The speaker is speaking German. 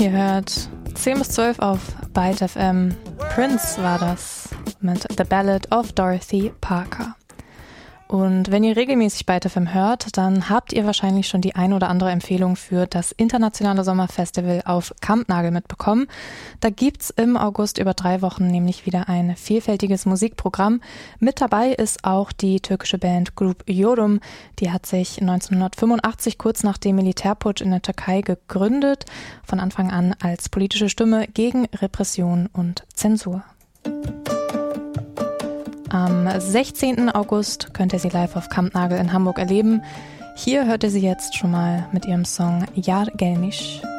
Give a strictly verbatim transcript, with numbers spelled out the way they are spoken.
Ihr hört zehn bis zwölf auf Byte F M. Prince war das mit The Ballad of Dorothy Parker. Und wenn ihr regelmäßig Byte F M hört, dann habt ihr wahrscheinlich schon die ein oder andere Empfehlung für das internationale Sommerfestival auf Kampnagel mitbekommen. Da gibt's im August über drei Wochen nämlich wieder ein vielfältiges Musikprogramm. Mit dabei ist auch die türkische Band Grup Yorum. Die hat sich neunzehnhundertfünfundachtzig kurz nach dem Militärputsch in der Türkei gegründet. Von Anfang an als politische Stimme gegen Repression und Zensur. Am sechzehnten August könnt ihr sie live auf Kampnagel in Hamburg erleben. Hier hört ihr sie jetzt schon mal mit ihrem Song Yar Gelmiş.